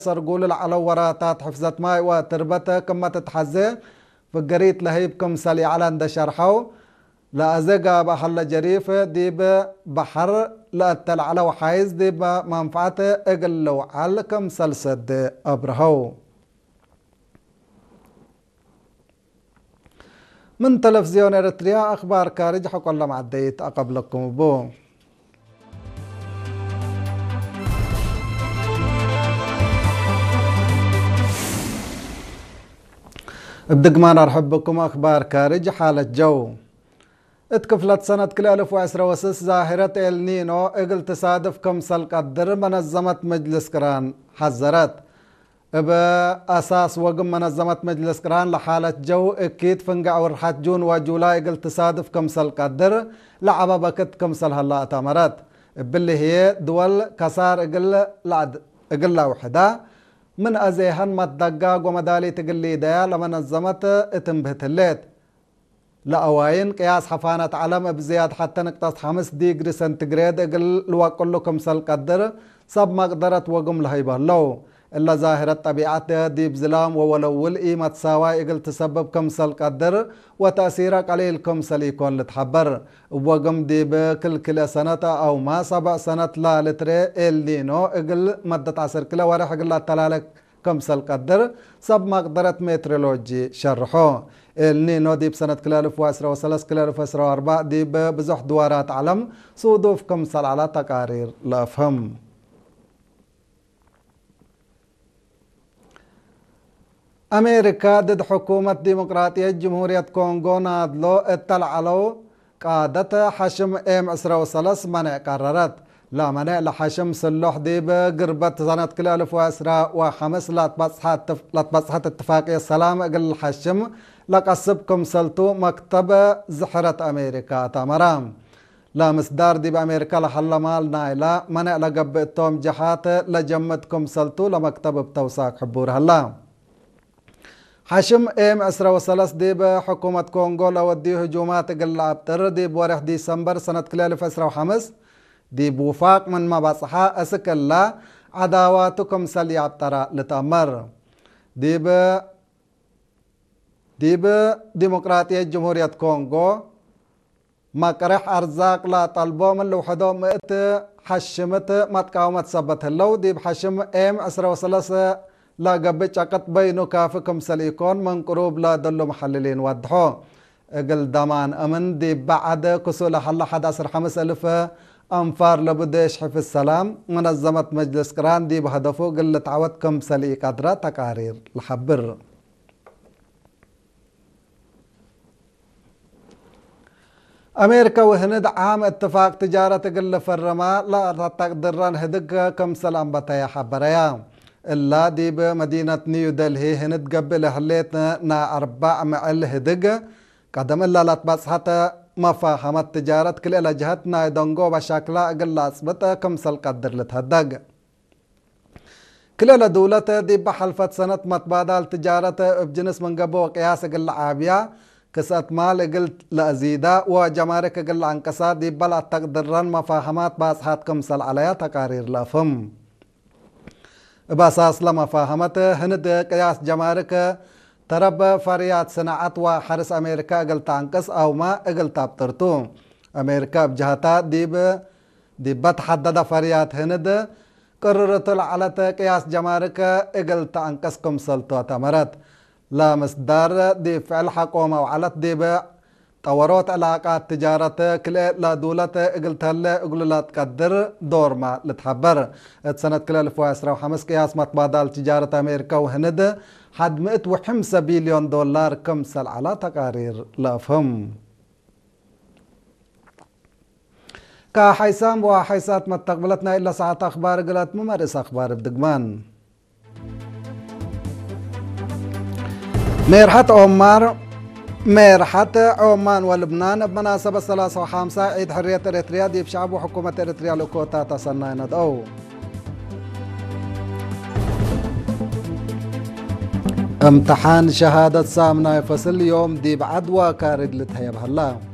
سرقول العلو وراتات حفظت ماي وتربته كما تتحزي فقريت لهيبكم سالي على اند شرحو لا ازقا بحل جريف ديب بحر لا التلعلو حايز ديب منفعته اقلو علكم سلسد ابرهو من تلفزيون اريتريا اخبار كارج حق الله معديت اقبلكم بو بدقمان ارحب بكم اخبار كارج حالة جو اتكفلت سنة كل 1016 ظاهرة النينو اقل تصادف كمسل قدر منظمة مجلس كران حذرت بأساس وقم منظمة مجلس كران لحالة جو اكيد فنقع ورحات جون وجولاي اقل تصادف كمسل قدر لعبا بكت كمسل هلا اتامرت باللي هي دول كسار اقل وحدة من أزيهن متدقاق ومدالي تقلي ديا لمنظمة اتنبهت الليت لأواين قياس حفانة علم بزياد حتى نقطة 5 ديجري سنتيغريد اقل الوقل كمسل قدر سب مقدرة وقم لهيبه لو إلا ظاهرة طبيعة ديب زلام وولول إيمة تساوي اقل تسبب كمسل قدر وتأثير قليل كمسل يكون لتحبر وقم ديب كل سنة أو ما 7 سنة لا لتري النينو اقل مدة 10 كلا ورح اقل تلالك كمسل قدر سب مقدرة مترولوجي شرحو النينو ديب سنة كلا 1013 كلا 1004 ديب بزح دوارات علم صودوف كمسل على تقارير لا أفهم أمريكا ضد حكومة ديمقراطية جمهورية كونغو نادلو اطلعلو قادة حشم ام 10 منع قررت لا منع لحشم سلوح ديب قربت سنة كل 1015 لا تبصحت اتفاقية السلام اقل الحشم لقصبكم سلطو مكتب زحرة أمريكا تامرام لا مصدار ديب أمريكا لحل مال نايلا منع لقبئتهم جحات لجمدكم سلطو لمكتب بتوساق حبور هلا حشم ام 10 ديب حكومة كونغو لودي هجومات قل عبتر ديب ورح ديسمبر سنة كل 1015 ديب وفاق من ما بصحا اسكلا عداواتكم سلي عبترا لتأمر ديب ديمقراطية جمهورية كونغو مقرح ارزاق لا طلبو من لوحدو مئت حشمت متقاومة سبت اللو ديب حشم ام 10 لا قبل عقد بينو كافكم سليكون من قروب لا دلو محللين وضحو اقل دمان امن دي بعد كسول حل 11,000 انفار لبديش حفظ السلام منظمة مجلس كران دي بهدفو قل تعودكم سلي قدرة تقارير الحبر أمريكا وهند عام اتفاق تجارة قل فرما لا تقدران هدق كم سلام بتايا حبريا إلا دي بمدينة نيو دلهي هند قبل هليتنا نا 4 معل هدق قدم إلا لا تبصحت مفاهمة تجارة كل إلى جهتنا يدنقو بشكلا قل أصبت كم سل قدر لتهدق كل إلى دولة دي بحلفت سنة متبادل تجارة بجنس من قبو قياس قل عابية كسات مال قلت لأزيدا وجمارك قل عنكسا دي بلا تقدران مفاهمات باسحات كم سل عليها تقارير لافم باساس لما فاهمت هند قياس جمارك ترب فريات صناعات وحرس أمريكا اقل تانكس أو ما اقل تابترتو أمريكا بجهتا ديب تحدد فريات هند قررت العلت قياس جمارك اقل تانكس كم سلطو تمرت لا مصدر دي فعل حكومة وعلت ديب طورات علاقات تجارة كل لا دولة اقلت هلا اقول لا تقدر دور ما لتحبر سنة كل 1015 قياس متبادل تجارة أمريكا وهند حد 105 بليون دولار كمسل على تقارير لا فهم كحيسام وحيسات ما تقبلتنا إلا ساعة أخبار قلت ممارس أخبار بدقمان ميرحة عمان ولبنان بمناسبة 3/5 عيد حرية إريتريا دي بشعب وحكومة إريتريا لكوتا تصنعين أو امتحان شهادة سامنا يفصل اليوم دي بعد وكارد لتهيب هلا